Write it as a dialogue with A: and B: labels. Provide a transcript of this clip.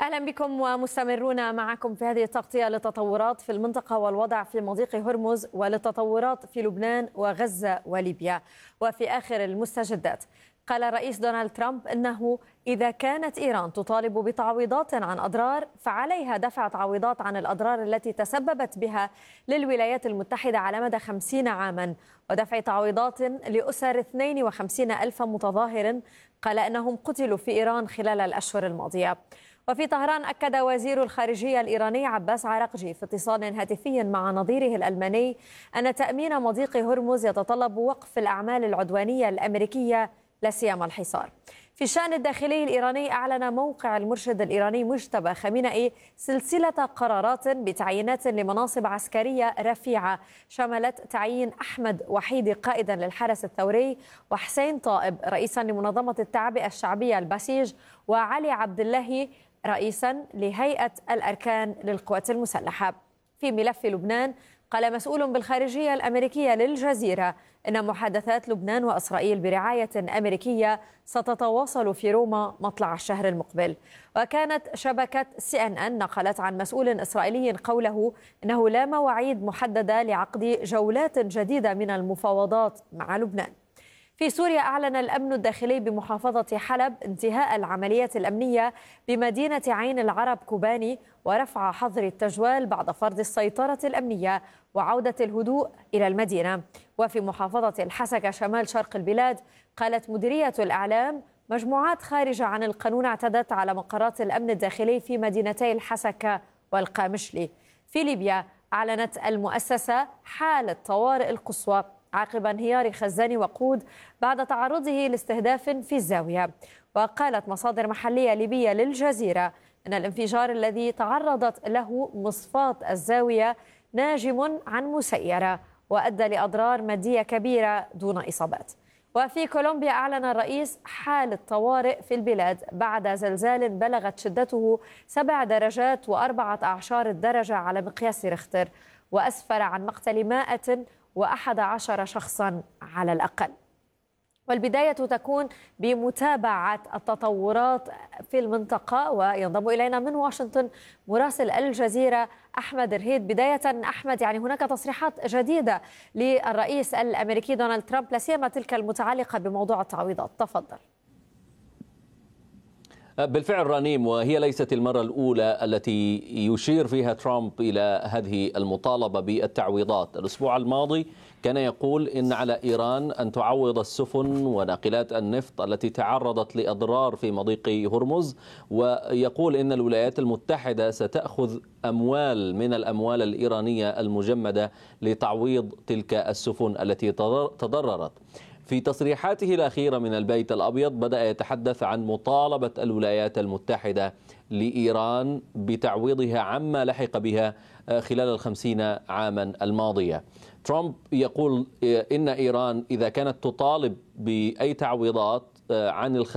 A: أهلا بكم ومستمرون معكم في هذه التغطية للتطورات في المنطقة والوضع في مضيق هرمز وللتطورات في لبنان وغزة وليبيا. وفي آخر المستجدات قال الرئيس دونالد ترامب أنه إذا كانت إيران تطالب بتعويضات عن أضرار فعليها دفع تعويضات عن الأضرار التي تسببت بها للولايات المتحدة على مدى 50 عاما ودفع تعويضات لأسر 52 ألف متظاهر قال أنهم قتلوا في إيران خلال الأشهر الماضية. وفي طهران أكد وزير الخارجية الإيراني عباس عراقجي في اتصال هاتفي مع نظيره الألماني أن تأمين مضيق هرمز يتطلب وقف الأعمال العدوانية الأمريكية لا سيما الحصار. في الشأن الداخلي الإيراني أعلن موقع المرشد الإيراني مجتبى خامنئي سلسلة قرارات بتعيينات لمناصب عسكرية رفيعة شملت تعيين أحمد وحيدي قائدا للحرس الثوري وحسين طائب رئيسا لمنظمة التعبئة الشعبية البسيج وعلي عبد الله رئيسا لهيئة الأركان للقوات المسلحة. في ملف لبنان قال مسؤول بالخارجية الأمريكية للجزيرة إن محادثات لبنان وإسرائيل برعاية أمريكية ستتواصل في روما مطلع الشهر المقبل. وكانت شبكة CNN نقلت عن مسؤول إسرائيلي قوله إنه لا مواعيد محددة لعقد جولات جديدة من المفاوضات مع لبنان. في سوريا أعلن الأمن الداخلي بمحافظة حلب انتهاء العمليات الأمنية بمدينة عين العرب كوباني ورفع حظر التجوال بعد فرض السيطرة الأمنية وعودة الهدوء إلى المدينة. وفي محافظة الحسكة شمال شرق البلاد قالت مديرية الإعلام مجموعات خارجة عن القانون اعتدت على مقرات الأمن الداخلي في مدينتي الحسكة والقامشلي. في ليبيا أعلنت المؤسسة حالة طوارئ القصوى عقب انهيار خزان وقود بعد تعرضه لاستهداف في الزاوية. وقالت مصادر محلية ليبية للجزيرة أن الانفجار الذي تعرضت له مصفاة الزاوية ناجم عن مسيرة وأدى لأضرار مادية كبيرة دون إصابات. وفي كولومبيا أعلن الرئيس حالة طوارئ في البلاد بعد زلزال بلغت شدته 7 درجات و14 درجة على مقياس ريختر وأسفر عن مقتل 111 شخصا على الأقل. والبداية تكون بمتابعة التطورات في المنطقة وينضم إلينا من واشنطن مراسل الجزيرة أحمد رهيد. بداية أحمد، يعني هناك تصريحات جديدة للرئيس الأمريكي دونالد ترامب لا سيما تلك المتعلقة بموضوع التعويضات، تفضل.
B: بالفعل رنيم، وهي ليست المرة الأولى التي يشير فيها ترامب إلى هذه المطالبة بالتعويضات. الأسبوع الماضي كان يقول إن على إيران أن تعوض السفن وناقلات النفط التي تعرضت لأضرار في مضيق هرمز، ويقول إن الولايات المتحدة ستأخذ أموال من الأموال الإيرانية المجمدة لتعويض تلك السفن التي تضررت. في تصريحاته الأخيرة من البيت الأبيض بدأ يتحدث عن مطالبة الولايات المتحدة لإيران بتعويضها عما لحق بها خلال 50 عاما الماضية. ترامب يقول إن إيران إذا كانت تطالب بأي تعويضات عن